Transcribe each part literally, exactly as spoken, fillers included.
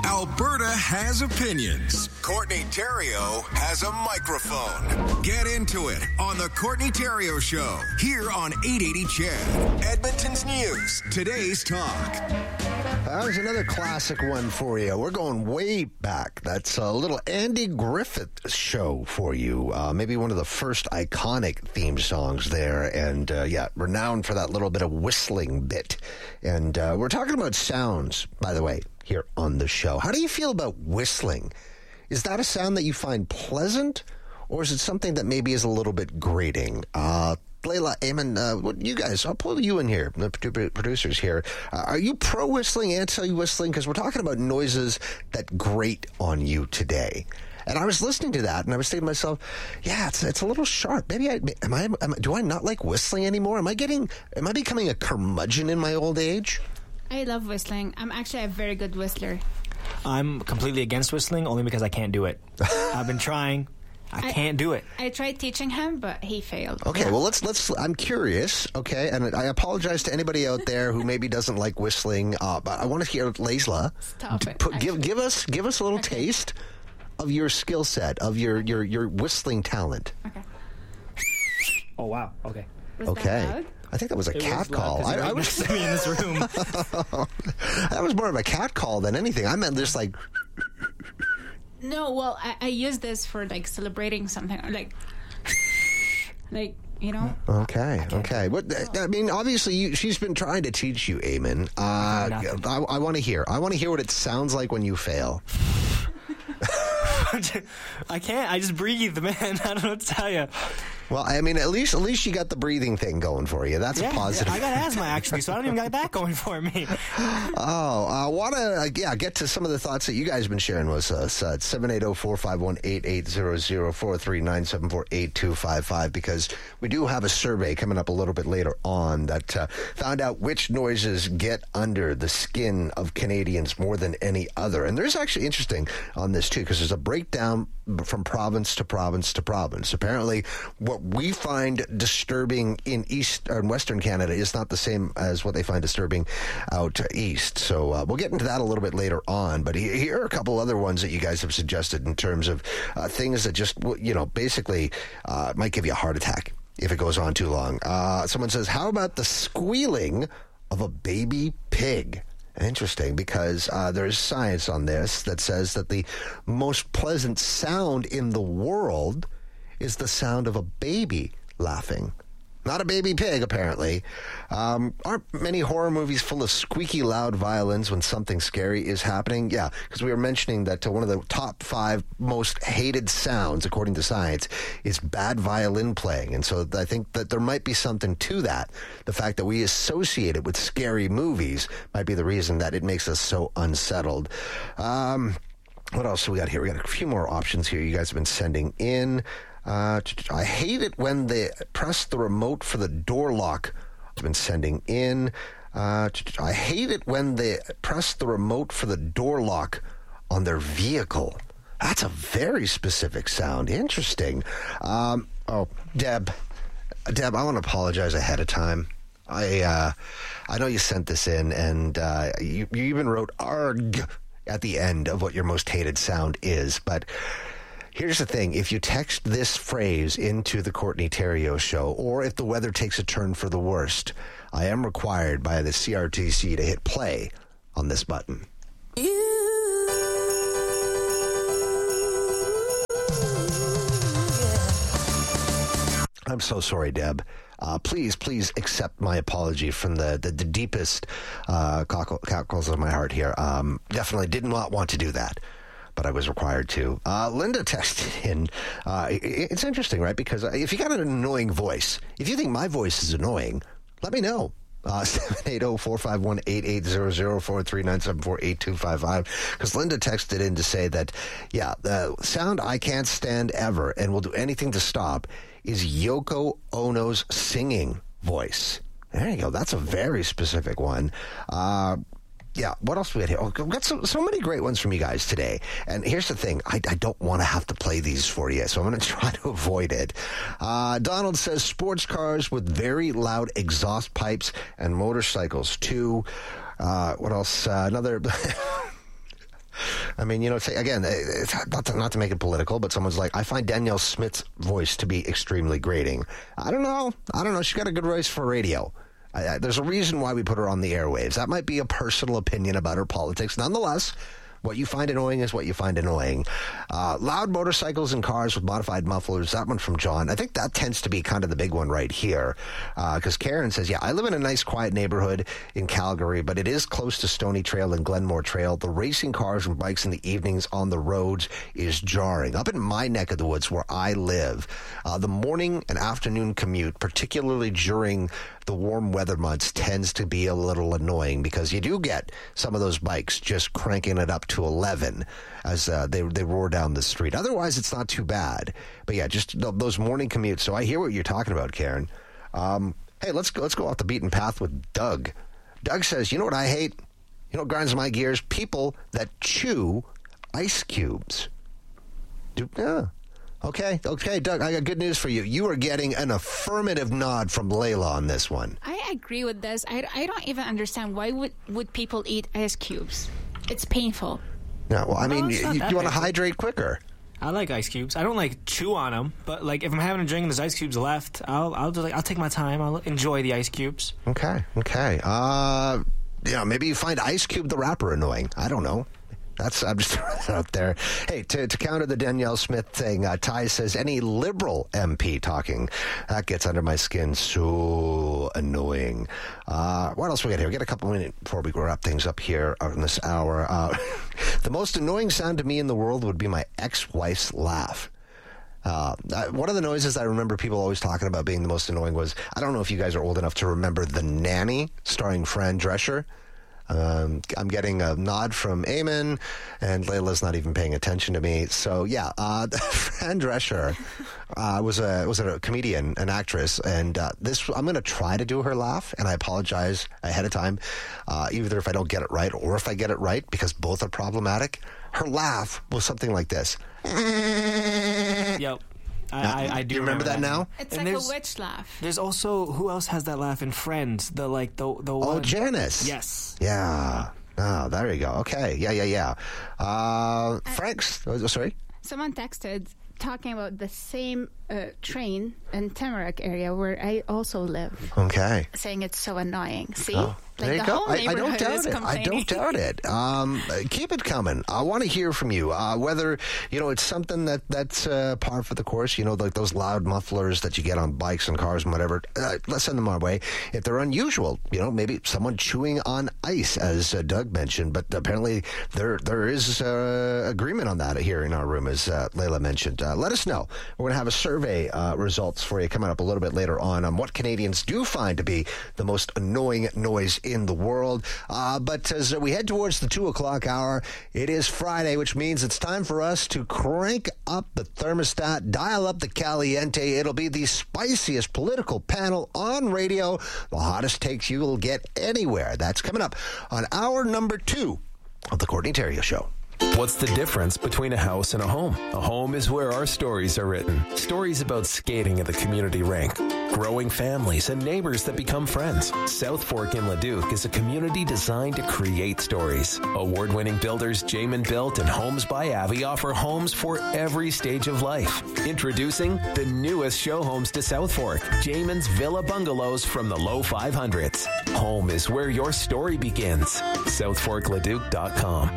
Alberta has opinions. Courtney Theriault has a microphone. Get into it on the Courtney Theriault Show here on eight eighty C H E D. Edmonton's News. Today's Talk. That was another classic one for you. We're going way back. That's a little Andy Griffith show for you. Uh, maybe one of the first iconic theme songs there. And, uh, yeah, renowned for that little bit of whistling bit. And uh, we're talking about sounds, by the way, here on the show. How do you feel about whistling? Is that a sound that you find pleasant? Or is it something that maybe is a little bit grating? Uh Layla, Eamon, uh, what you guys, I'll pull you in here, the producers here. Uh, are you pro whistling, anti whistling? Because we're talking about noises that grate on you today. And I was listening to that, and I was thinking to myself, yeah, it's it's a little sharp. Maybe I am I am, do I not like whistling anymore? Am I getting am I becoming a curmudgeon in my old age? I love whistling. I'm actually a very good whistler. I'm completely against whistling only because I can't do it. I've been trying. I, I can't do it. I tried teaching him, but he failed. Okay, yeah. well, let's let's. I'm curious. Okay, and I apologize to anybody out there who maybe doesn't like whistling. Uh, but I want to hear Layla. Stop it. Put, give give us give us a little okay. taste of your skill set, of your your your whistling talent. Okay. Oh wow. Okay. Was okay. That loud? I think that was a it cat was call. I, I was next to me in this room. That was more of a cat call than anything. I meant just like. No, well, I, I use this for, like, celebrating something, or, like, like, you know? Okay, okay. okay. What, I mean, obviously, you, she's been trying to teach you, Eamon. Uh, I, I want to hear. I want to hear what it sounds like when you fail. I can't. I just breathe, man. I don't know what to tell you. Well, I mean, at least at least you got the breathing thing going for you. That's yeah, a positive. I got asthma, actually, so I don't even got that going for me. Oh, I want to uh, yeah, get to some of the thoughts that you guys have been sharing with us at seven eight zero, four five one, eight eight zero zero, four three nine seven four, eight two five five, because we do have a survey coming up a little bit later on that uh, found out which noises get under the skin of Canadians more than any other. And there's actually interesting on this, too, because there's a breakdown from province to province to province. Apparently, what we find disturbing in East or in Western Canada is not the same as what they find disturbing out east. So uh, we'll get into that a little bit later on. But here are a couple other ones that you guys have suggested in terms of uh, things that just, you know, basically uh, might give you a heart attack if it goes on too long. Uh, someone says, how about the squealing of a baby pig? Interesting, because uh, there's science on this that says that the most pleasant sound in the world is the sound of a baby laughing. Not a baby pig, apparently. Um, aren't many horror movies full of squeaky loud violins when something scary is happening? Yeah, because we were mentioning that uh, one of the top five most hated sounds, according to science, is bad violin playing. And so I think that there might be something to that. The fact that we associate it with scary movies might be the reason that it makes us so unsettled. Um, what else do we got here? We got a few more options here you guys have been sending in. Uh, I hate it when they press the remote for the door lock. I've been sending in. Uh, I hate it when they press the remote for the door lock on their vehicle. That's a very specific sound. Interesting. Um, oh, Deb. Deb, I want to apologize ahead of time. I uh, I know you sent this in, and uh, you, you even wrote arg at the end of what your most hated sound is, but here's the thing. If you text this phrase into the Courtney Theriault Show, or if the weather takes a turn for the worst, I am required by the C R T C to hit play on this button. I'm so sorry, Deb. Uh, please, please accept my apology from the, the, the deepest uh, cockles of my heart here. Um, definitely did not want to do that, but I was required to. Uh, Linda texted in. Uh, it, it's interesting, right? Because if you got an annoying voice, if you think my voice is annoying, let me know. Uh, seven eight zero, four five one, eight eight zero zero, four three nine seven four, eight two five five. Because Linda texted in to say that, yeah, the sound I can't stand ever and will do anything to stop is Yoko Ono's singing voice. There you go. That's a very specific one. Uh, yeah, what else we got here? Oh, we've got so, so many great ones from you guys today. And here's the thing. I, I don't want to have to play these for you, so I'm going to try to avoid it. Uh, Donald says sports cars with very loud exhaust pipes and motorcycles, too. Uh, what else? Uh, another... I mean, you know, say, again, it's not to, not to make it political, but someone's like, I find Danielle Smith's voice to be extremely grating. I don't know. I don't know. She's got a good voice for radio. I, I, there's a reason why we put her on the airwaves. That might be a personal opinion about her politics. Nonetheless, what you find annoying is what you find annoying. Uh, loud motorcycles and cars with modified mufflers. That one from John. I think that tends to be kind of the big one right here. Because uh, Karen says, yeah, I live in a nice, quiet neighborhood in Calgary, but it is close to Stony Trail and Glenmore Trail. The racing cars and bikes in the evenings on the roads is jarring. Up in my neck of the woods where I live, uh, the morning and afternoon commute, particularly during the warm weather months, tends to be a little annoying because you do get some of those bikes just cranking it up to eleven as uh, they they roar down the street. Otherwise, it's not too bad. But yeah, just th- those morning commutes. So I hear what you're talking about, Karen. Um, hey, let's go, let's go off the beaten path with Doug. Doug says, you know what I hate? You know what grinds my gears? People that chew ice cubes. Do, yeah. Okay, okay, Doug, I got good news for you. You are getting an affirmative nod from Layla on this one. I agree with this. I, I don't even understand why would, would people eat ice cubes. It's painful. No, well, I mean, No, it's you, not you that want to painful. hydrate quicker. I like ice cubes. I don't like chew on them, but like if I'm having a drink and there's ice cubes left, I'll I'll just like I'll take my time. I'll enjoy the ice cubes. Okay, okay. Uh, yeah, maybe you find Ice Cube the rapper annoying. I don't know. That's I'm just throwing that out there. Hey, to, to counter the Danielle Smith thing, uh, Ty says any liberal M P talking that gets under my skin. So annoying. Uh, what else we got here? We got a couple minutes before we wrap things up here in this hour. Uh, the most annoying sound to me in the world would be my ex-wife's laugh. Uh, one of the noises I remember people always talking about being the most annoying was, I don't know if you guys are old enough to remember The Nanny, starring Fran Drescher. Um, I'm getting a nod from Eamon, and Layla's not even paying attention to me. So yeah, uh, Fran Drescher uh, was a was a comedian, an actress, and uh, this I'm going to try to do her laugh, and I apologize ahead of time, uh, either if I don't get it right or if I get it right, because both are problematic. Her laugh was something like this. Yep. I, I, I do you remember, remember that, that now? It's and like a witch laugh. There's also, who else has that laugh in Friends? The like the the oh one. Janice. Yes. Yeah. Oh, there you go. Okay. Yeah, yeah, yeah. Uh, Frank's. Oh, sorry. Someone texted talking about the same uh, train in Tamarack area where I also live. Okay. Saying it's so annoying. See? Oh, like there you the go. whole I, I don't neighborhood doubt is it. I complaining. don't doubt it. Um, keep it coming. I want to hear from you. Uh, whether you know it's something that that's uh, par for the course. You know, like those loud mufflers that you get on bikes and cars and whatever. Uh, let's send them our way. If they're unusual, you know, maybe someone chewing on ice, as uh, Doug mentioned. But apparently there there is uh, agreement on that here in our room, as uh, Layla mentioned. Uh, let us know. We're going to have a survey uh, results for you coming up a little bit later on on what Canadians do find to be the most annoying noise in the world. Uh, but as we head towards the two o'clock hour, it is Friday, which means it's time for us to crank up the thermostat, dial up the caliente. It'll be the spiciest political panel on radio, the hottest takes you will get anywhere. That's coming up on hour number two of the Courtney Theriault Show. What's the difference between a house and a home? A home is where our stories are written. Stories about skating at the community rink, growing families, and neighbors that become friends. South Fork in Leduc is a community designed to create stories. Award-winning builders Jamin Built and Homes by Avi offer homes for every stage of life. Introducing the newest show homes to South Fork, Jamin's Villa Bungalows from the low five hundreds. Home is where your story begins. south fork leduc dot com.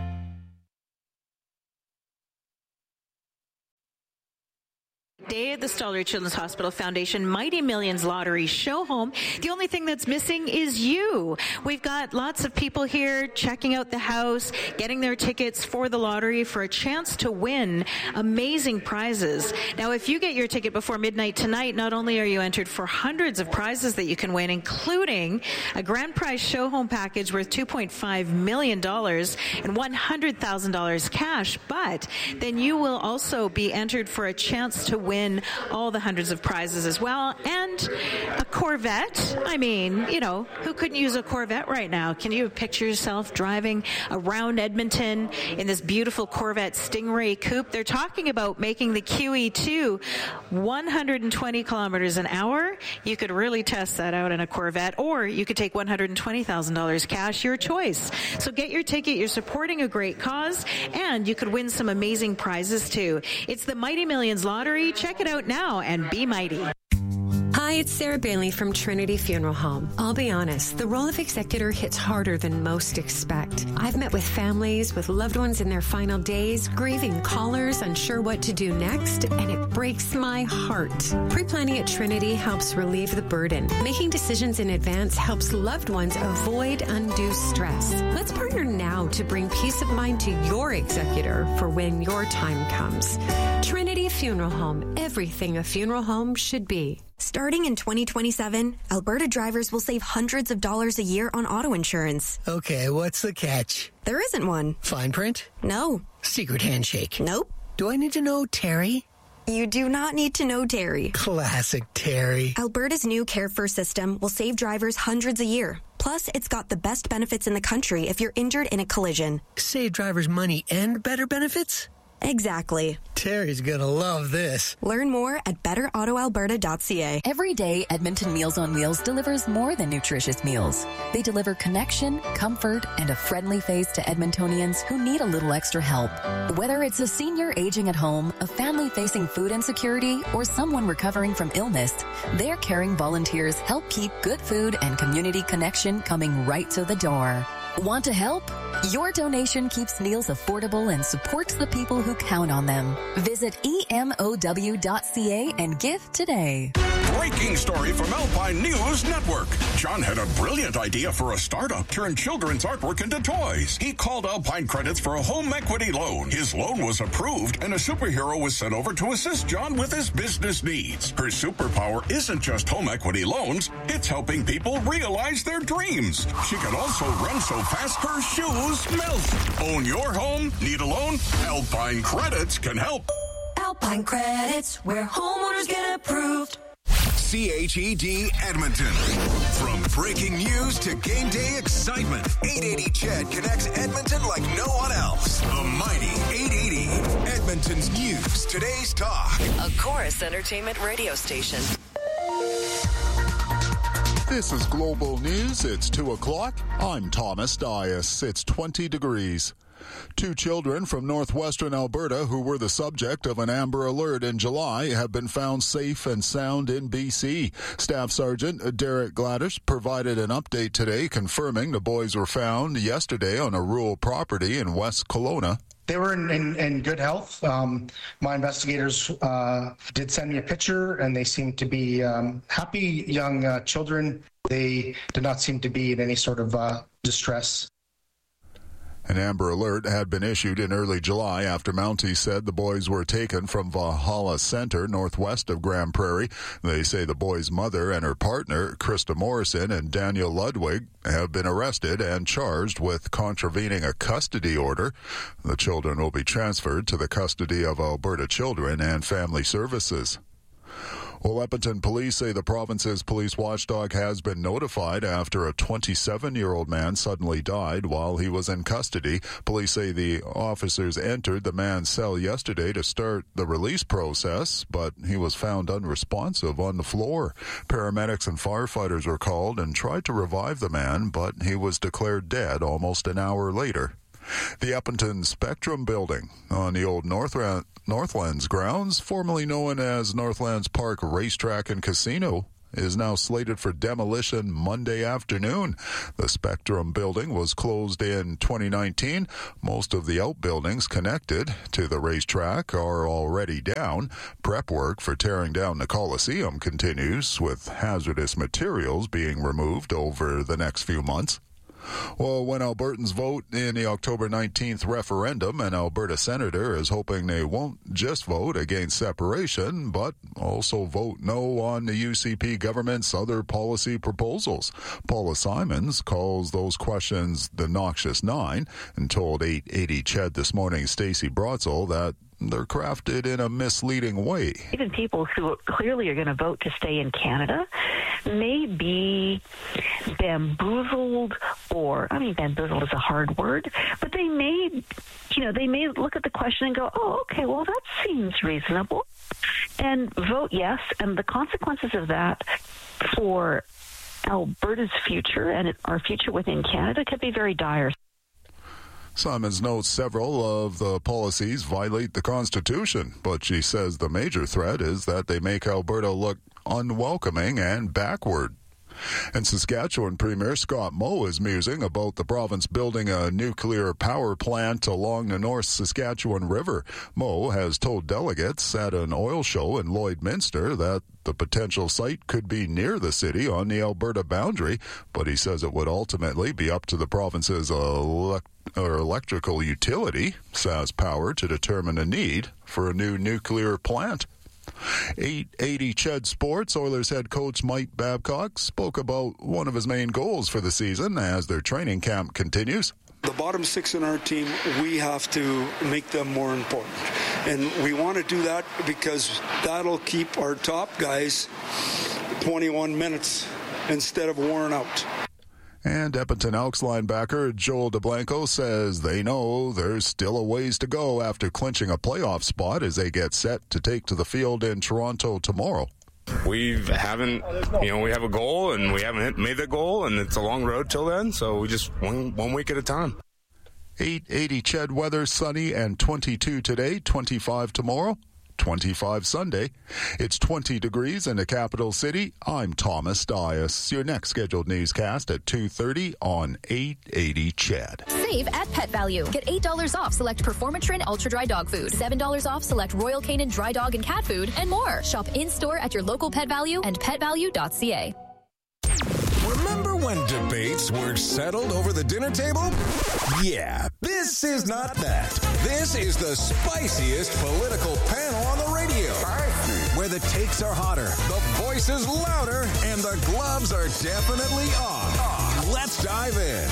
Day at the Stollery Children's Hospital Foundation Mighty Millions Lottery show home. The only thing that's missing is you. We've got lots of people here checking out the house, getting their tickets for the lottery for a chance to win amazing prizes. Now, if you get your ticket before midnight tonight, not only are you entered for hundreds of prizes that you can win, including a grand prize show home package worth two point five million dollars and one hundred thousand dollars cash, but then you will also be entered for a chance to win all the hundreds of prizes as well, and a Corvette. I mean, you know, who couldn't use a Corvette right now? Can you picture yourself driving around Edmonton in this beautiful Corvette Stingray coupe? They're talking about making the Q E two one hundred twenty kilometers an hour. You could really test that out in a Corvette, or you could take one hundred twenty thousand dollars cash, your choice. So get your ticket. You're supporting a great cause, and you could win some amazing prizes too. It's the Mighty Millions Lottery. Check it out now and be mighty. Hi, it's Sarah Bailey from Trinity Funeral Home. I'll be honest, the role of executor hits harder than most expect. I've met with families with loved ones in their final days, grieving callers, unsure what to do next, and it breaks my heart. Pre-planning at Trinity helps relieve the burden. Making decisions in advance helps loved ones avoid undue stress. Let's partner now to bring peace of mind to your executor for when your time comes. Trinity Funeral Home, everything a funeral home should be. Starting in twenty twenty-seven, Alberta drivers will save hundreds of dollars a year on auto insurance. Okay, what's the catch? There isn't one. Fine print? No. Secret handshake? Nope. Do I need to know Terry? You do not need to know Terry. Classic Terry. Alberta's new Care First system will save drivers hundreds a year. Plus, it's got the best benefits in the country if you're injured in a collision. Save drivers money and better benefits? Exactly. Terry's gonna love this. Learn more at better auto alberta dot c a. Every day, Edmonton Meals on Wheels delivers more than nutritious meals. They deliver connection, comfort, and a friendly face to Edmontonians who need a little extra help. Whether it's a senior aging at home, a family facing food insecurity, or someone recovering from illness, their caring volunteers help keep good food and community connection coming right to the door. Want to help? Your donation keeps meals affordable and supports the people who count on them. Visit E M O W dot C A and give today. Breaking story from Alpine News Network. John had a brilliant idea for a startup, turn children's artwork into toys. He called Alpine Credits for a home equity loan. His loan was approved, and a superhero was sent over to assist John with his business needs. Her superpower isn't just home equity loans, it's helping people realize their dreams. She can also run so fast her shoes melt. Own your home? Need a loan? Alpine Credits can help. Alpine Credits, where homeowners get approved. C H E D Edmonton. From breaking news to game day excitement, eight eighty C H E D connects Edmonton like no one else. The mighty eight eighty. Edmonton's news, today's talk. A Chorus Entertainment radio station. This is Global News. It's two o'clock. I'm Thomas Dias. It's twenty degrees. Two children from northwestern Alberta who were the subject of an Amber Alert in July have been found safe and sound in B C. Staff Sergeant Derek Gladys provided an update today confirming the boys were found yesterday on a rural property in West Kelowna. They were in, in, in good health. Um, my investigators uh, did send me a picture, and they seemed to be um, happy young uh, children. They did not seem to be in any sort of uh, distress. An Amber Alert had been issued in early July after Mounties said the boys were taken from Valhalla Center, northwest of Grand Prairie. They say the boys' mother and her partner, Krista Morrison and Daniel Ludwig, have been arrested and charged with contravening a custody order. The children will be transferred to the custody of Alberta Children and Family Services. Well, Edmonton police say the province's police watchdog has been notified after a twenty-seven-year-old man suddenly died while he was in custody. Police say the officers entered the man's cell yesterday to start the release process, but he was found unresponsive on the floor. Paramedics and firefighters were called and tried to revive the man, but he was declared dead almost an hour later. The Edmonton Spectrum Building on the old Northra- Northlands grounds, formerly known as Northlands Park Racetrack and Casino, is now slated for demolition Monday afternoon. The Spectrum Building was closed in twenty nineteen. Most of the outbuildings connected to the racetrack are already down. Prep work for tearing down the Coliseum continues, with hazardous materials being removed over the next few months. Well, when Albertans vote in the October nineteenth referendum, an Alberta senator is hoping they won't just vote against separation, but also vote no on the U C P government's other policy proposals. Paula Simons calls those questions the noxious nine and told eight eighty C H E D this morning Stacey Brotzel that they're crafted in a misleading way. Even people who clearly are going to vote to stay in Canada may be bamboozled, or, I mean, bamboozled is a hard word, but they may, you know, they may look at the question and go, oh, okay, well, that seems reasonable, and vote yes, and the consequences of that for Alberta's future and our future within Canada could be very dire. Simons notes several of the policies violate the Constitution, but she says the major threat is that they make Alberta look unwelcoming and backward. And Saskatchewan Premier Scott Moe is musing about the province building a nuclear power plant along the North Saskatchewan River. Moe has told delegates at an oil show in Lloydminster that the potential site could be near the city on the Alberta boundary, but he says it would ultimately be up to the province's elect- or electrical utility, SaskPower, to determine a need for a new nuclear plant. eight eighty C H E D Sports, Oilers head coach Mike Babcock spoke about one of his main goals for the season as their training camp continues. The bottom six in our team, we have to make them more important. And we want to do that because that'll keep our top guys twenty-one minutes instead of worn out. And Edmonton Elks linebacker Joel DeBlanco says they know there's still a ways to go after clinching a playoff spot as they get set to take to the field in Toronto tomorrow. We haven't, you know, we have a goal and we haven't hit, made the goal, and it's a long road till then, so we just one, one week at a time. eight eighty C H E D weather, sunny and twenty-two today, twenty-five tomorrow, twenty-five Sunday. It's twenty degrees in the capital city. I'm Thomas Dias. Your next scheduled newscast at two thirty on eight eighty C H E D. Save at Pet Value. Get eight dollars off select Performatrin Ultra Dry Dog Food, seven dollars off select Royal Canin Dry Dog and Cat Food, and more. Shop in-store at your local Pet Value and pet value dot c a. Remember when debates were settled over the dinner table? Yeah, this is not that. This is the spiciest political panel on the radio. Where the takes are hotter, the voices louder, and the gloves are definitely on. Let's dive in.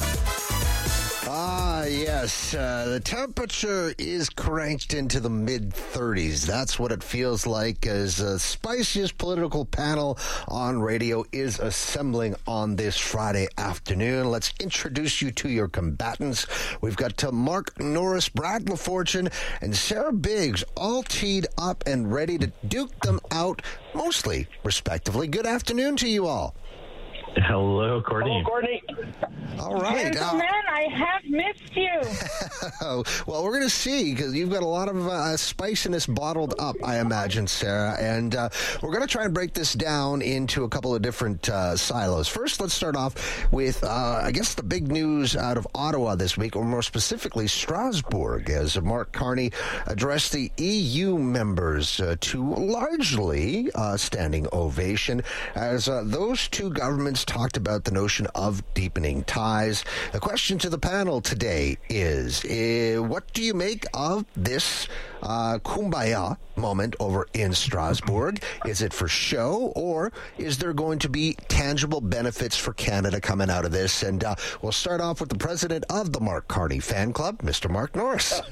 Ah, yes. Uh, the temperature is cranked into the mid thirties. That's what it feels like as the spiciest political panel on radio is assembling on this Friday afternoon. Let's introduce you to your combatants. We've got uh, Mark Norris, Brad LaFortune, and Sarah Biggs all teed up and ready to duke them out, mostly respectively. Good afternoon to you all. Hello, Courtney. Hello, Courtney. All right. Gentlemen, uh, I have missed you. Well, we're going to see, because you've got a lot of uh, spiciness bottled up, I imagine, Sarah. And uh, we're going to try and break this down into a couple of different uh, silos. First, let's start off with, uh, I guess, the big news out of Ottawa this week, or more specifically, Strasbourg, as Mark Carney addressed the E U members uh, to largely uh, standing ovation, as uh, those two governments talked about the notion of deepening ties. The question to the panel today is, uh, what do you make of this uh, kumbaya moment over in Strasbourg? Is it for show, or is there going to be tangible benefits for Canada coming out of this? And uh, we'll start off with the president of the Mark Carney fan club, Mister Mark Norris.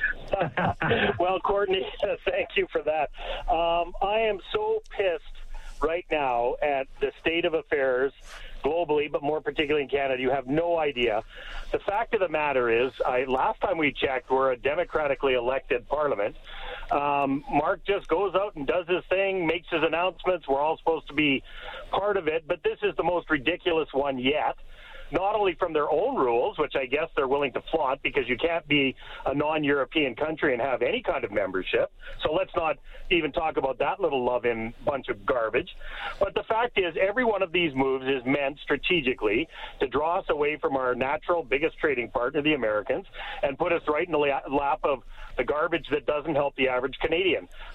Well, Courtney, thank you for that. Um, I am so pissed right now at the state of affairs globally, but more particularly in Canada. You have no idea. The fact of the matter is, I, last time we checked, we're a democratically elected parliament. Um, Mark just goes out and does his thing, makes his announcements. We're all supposed to be part of it, but this is the most ridiculous one yet. Not only from their own rules, which I guess they're willing to flaunt, because you can't be a non-European country and have any kind of membership. So let's not even talk about that little love-in bunch of garbage. But the fact is, every one of these moves is meant strategically to draw us away from our natural biggest trading partner, the Americans, and put us right in the lap of the garbage that doesn't help the average Canadian.